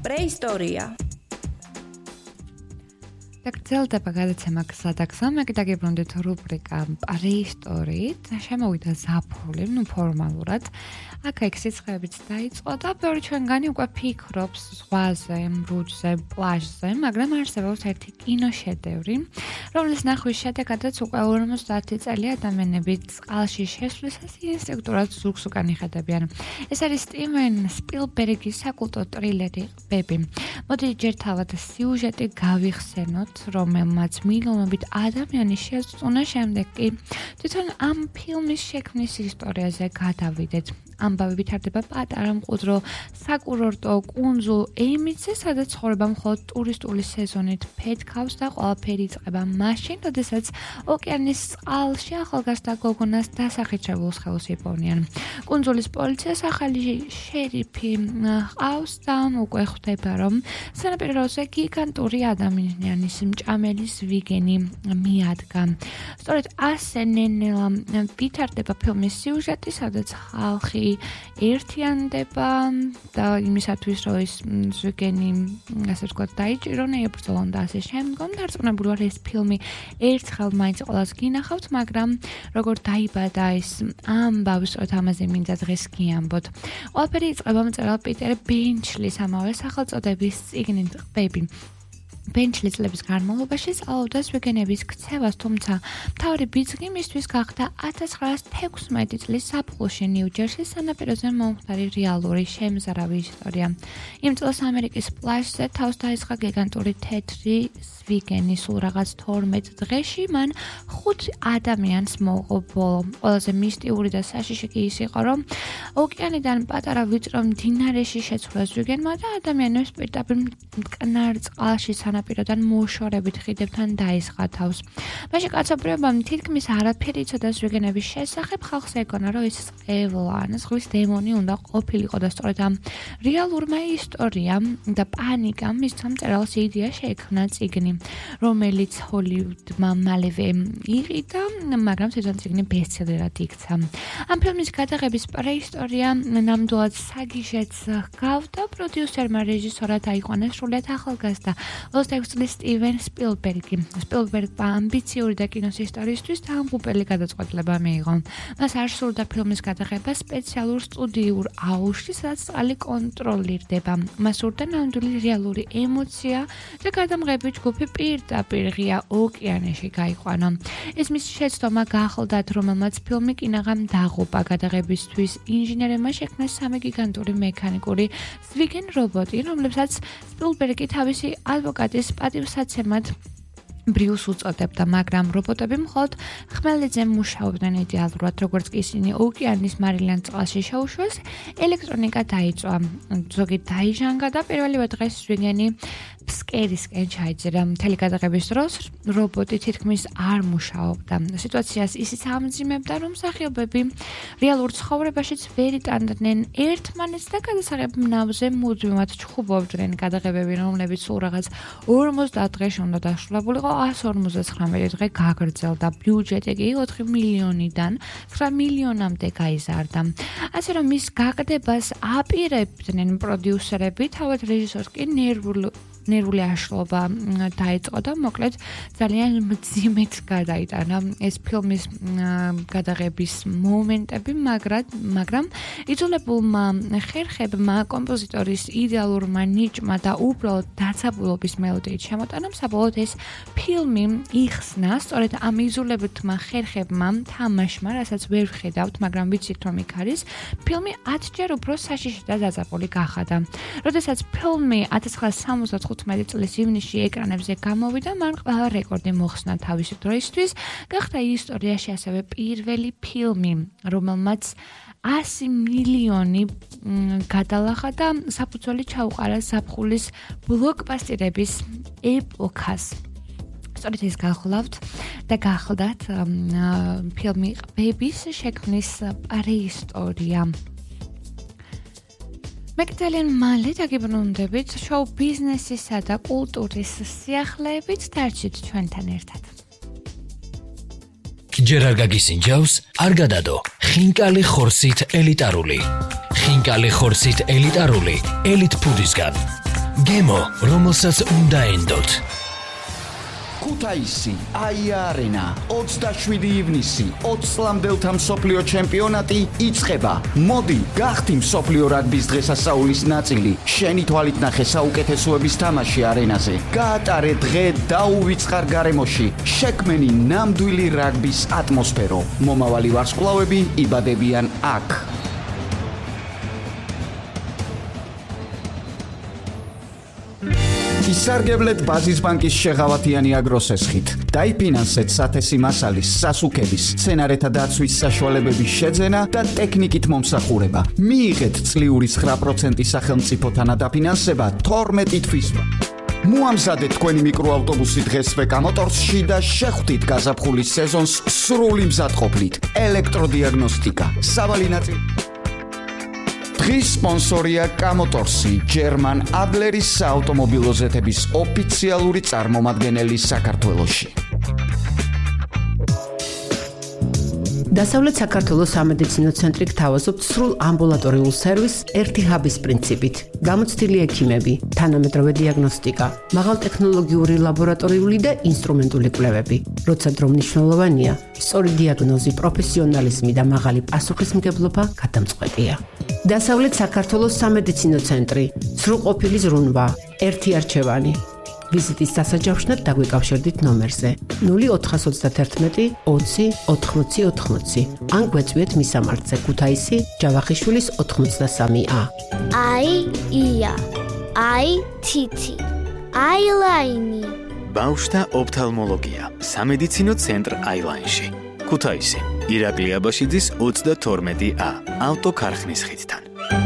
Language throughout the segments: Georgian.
პრეისტორია. გრძელდება გადაცემა გზადაგზა, მე გაგიბრუნდით რუბრიკა პრეისტორიით, შემოვიდა ზაფხული, ფორმალურად. აქ სიცხეებიც დაიწყო და ბევრი ჩვენგანი უკვე ფიქრობს ზღვაზე, რუჯზე, პლაჟზე, მაგრამ არსებობს ერთი კინოშედევრი, რომლის ნახვის შედეგადაც უკვე 50 წელი ადამიანები წყალში შესვლისას ინსტინქტურად ზურგს უკან იხედებიან. ეს არის სტივენ სპილბერგის საკულტო ტრილერი ყბები. მოდი ჯერ თავად სიუჟეტი გავიხსენოთ, რომელმაც მილიონობით ადამიანი შეწუნა, შემდეგ კი თვითონ ამ ფილმის შექმნის ისტორიაზე გადავიდეთ. ამბავი ვითარდება პატარა მყუდრო საკურორტო კუნძულ ეიმიძზე, სადაც ცხოვრება მხოლოდ ტურისტული სეზონით ფეთქავს და ყველაფერი იწყება მაშინ, როდესაც ოკეანის წყალში ახალგაზრდა გოგონას დასახიჩებულს ხელს იპოვნიან. კუნძულის პოლიციას ახალი შერიფი ჰყავს და უკვე ხვდება, რომ სანაპიროზე გიგანტური ადამიანის მჭამელის ვიგენი მიადგა. სწორედ ასე ნენელა ვითარდება ფილმის სიუჟეტი, სადაც ხალხი ერთიანდება და იმისათვის, რომ ეს ვიგენი, ასე ვთქვათ, დაიჭირონ, ებრძოლონ და ასე შემდგომ. დარწმუნებული ვარ, ეს ფილმი ერთხელ მაინც ყველას გინახავთ, მაგრამ როგორ დაიბადა ეს ამბავი, სწორედ ამაზე მინდა დღეს გიამბოთ. ყველაფერი იწყება მწერალ პიტერ ბენჩლის ამავე სახელწოდების წიგნით ყბები. ბენჩლის წლების განმავლობაში სწავლობდა ვიგენების ქცევას, თუმცა მთავარი ბიძგი მისთვის გახდა 1916 წლის ზაფხულში ნიუ-ჯერსის სანაპიროზე მომხდარი რეალური შემზარავი ისტორია. იმ წელს ამერიკის პლაჟზე თავს დაესხა გიგანტური თეთრი ვიგენი, სულ რაღაც 12 დღეში მან 5 ადამიანს მოუყო ბოლო. ყველაზე მისტიური და საშიში კი ის იყო, რომ ოკეანიდან პატარა ვიწრო მდინარეში შეცვლეს ვიგენმა და ადამიანებს პირდაპირ მტკნარ წყალში სანაპიროდან მოშორებით ხიდებთან დაესხა თავს. მაშინ კაცობრიობამ თითქმის არაფერი იცოდა ვიგენების შესახებ, ხალხს ეგონა, რომ ის წყევლა ან ზღვის დემონი უნდა ყოფილიყო და სწორედ ამ რეალურმა ისტორიამ და პანიკამ მისცა მწერალს იდეა შეექმნა წიგნი, რომელიც ჰოლივუდმა მალევე იყიდა, მაგრამ თვითონ წიგნი ბესტსელერად იქცა. ამ ფილმის გადაღების პრეისტორია ნამდვილად საგიშეც ჰგავდა. პროდიუსერმა რეჟისორად აიყვანა სრულიად ახალგაზრდა 26 წლის სტივენ სპილბერგი. სპილბერგმა ამბიციური და კინოს ისტორიისთვის დამღუპელი გადაწყვეტილება მიიღო. მას არ სურდა ფილმის გადაღება სპეციალურ სტუდიურ აუზში, სადაც წყალი კონტროლირდება. მას სურდა ნამდვილი რეალური ემოცია და გადამღები ჯგუფი პირდაპირ ღია ოკეანეში გაიყვანა. ეს მის შეცდომა გახლდათ, რომელმაც ფილმი კინაღამ დაღუპა. გადაღებისთვის ინჟინერებმა შექმნეს 3 გიგანტური მექანიკური ვიგენ რობოტი, რომლებსაც სპილბერგი თავისი ადვოკატის პატივსაცემად ბრიუს უწოდებდა, მაგრამ რობოტები მხოლოდ ხმელეთზე მუშაობდნენ იდეალურად, როგორც კი ისინი ოკეანის მარილიან წყალში შეუშვეს, ელექტრონიკა დაიწვა. ზოგი დაიჟანგა და პირველივე დღეს ვიგენი ფსკერისკენ ჩაიძრა. მთელი გადაღების დროს რობოტი თითქმის არ მუშაობდა. სიტუაციას ისიც ამძიმებდა, რომ მსახიობები რეალურ ცხოვრებაშიც ვერ იტანდნენ ერთმანეთს და გადასაღებ მნავზე მუდმივად ჩხუბობდნენ. გადაღებები, რომლებიც სულ რაღაც 50 დღეში უნდა დასრულებულიყო, 159 დღე გაგრძელდა. ბიუჯეტი კი 4 მილიონიდან 9 მილიონამდე გაიზარდა. ასე რომ მის გაგდებას აპირებდნენ პროდიუსერები, თავად რეჟისორს კი ნერვული აშლობა დაიწყო და მოკლედ ძალიან მძიმედ გადაიტანა ეს ფილმის გადაღების მომენტები, მაგრამ იძულებულმა ხერხებმა, კომპოზიტორის იდეალურმა ნიჭმა და უბრალოდ დაცაბულობის მელოდიით შემოტანამ საბოლოოდ ეს ფილმი იხსნა. სწორედ ამ იძულებულმა ხერხებმა, თამაშმა, რასაც ვერ ვხედავთ, მაგრამ ვიცით რომ იქ არის, ფილმი 10ჯერ უფრო საშიში და დაზაბული გახადა. როდესაც ფილმი 1975 წლის ივნისში ეკრანებზე გამოვიდა, მან ყველა რეკორდი მოხსნა თავისი დროისთვის. გახდა ისტორიაში ასევე პირველი ფილმი, რომელმაც 100 მილიონი გადალახა და საფუძველი ჩაუყარა ზაფხულის ბლოკბასტერების ეპოქას. სწორედ ეს გახლავთ და გახლდათ ფილმი ყბების შექმნის პრეისტორია. მე ძალიან მალე დაგიბრუნდებით შოუ ბიზნესისა და კულტურის სიახლეებით, დარჩით ჩვენთან ერთად. ჯერ არ გაგისინჯავს, არ გადადო. ხინკალი ხორცით ელიტარული. ხინკალი ხორცით ელიტარული ელიტ ფუდისგან. გემო, რომელსაც უნდა ენდოთ. ქუთაისი, აია-არენა, 27 ივნისი, 20 წლამდელთა მსოფლიო ჩემპიონატი იწყება. მოდი, გახდი მსოფლიო რაგბის დღესასწაულის ნაწილი. შენი თვალით ნახე საუკეთესოების თამაში არენაზე. გაატარე დღე დაუვიწყარ გარემოში. შექმენი ნამდვილი რაგბის ატმოსფერო. მომავალი ვარსკვლავები იბადებიან აქ. ისარგებლეთ ბაზის ბანკის შეღავათიანი აგროსესხით. დაიფინანსეთ სათესი მასალის, სასუქების, სცენარეთა დაცვის საშუალებების შეძენა და ტექნიკით მომსახურება. მიიღეთ წლიური 9% სახელმწიფო თანადაფინანსება 12 თვისმა. მოამზადეთ თქვენი მიკროავტობუსი დღესვე კამოტორსში და შეხვდით გაზაფხულის სეზონს სრული მზადყოფნით. ელექტროდიაგნოსტიკა, სავალი ნაწილი. დღის სპონსორია კამოტორსი, ჯერმან ადლერის საავტომობილო ზეთების ოფიციალური წარმომადგენელი საქართველოში. დასავლეთ საქართველოს სამედიცინო ცენტრი გთავაზობთ სრულ ამბულატორიულ სერვისს ერთი ჰაბის პრინციპით. გამოცდილი ექიმები, თანამედროვე დიაგნოსტიკა, მაღალტექნოლოგიური ლაბორატორიული და ინსტრუმენტული კვლევები. როცა დრო მნიშვნელოვანია, სწორი დიაგნოზი, პროფესიონალიზმი და მაღალი პასუხისმგებლობა გადამწყვეტია. დასავლეთ საქართველოს სამედიცინო ცენტრი, სრულყოფილი ზრუნვა, ერთი არჩევანი. ვიზიტის დასაჯავშნად დაგვიკავშირდით ნომერზე 0431 20 80 80 ან გვეწვიეთ მისამართზე ქუთაისი ჯავახიშვილის 83A. ია, თითი, აილაინი. ბავშვთა ოფთალმოლოგია, სამედიცინო ცენტრ აილაინში. ქუთაისი, ირაკლი აბაშიძის 32A, ავტოქარხნის ხიდთან.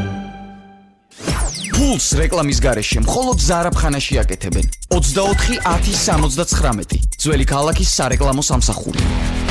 ფულს რეკლამის გარეშე მხოლოდ ზარაფხანაში აკეთებენ. 24 10 79. ძველი ქალაქის სარეკლამო სამსახური.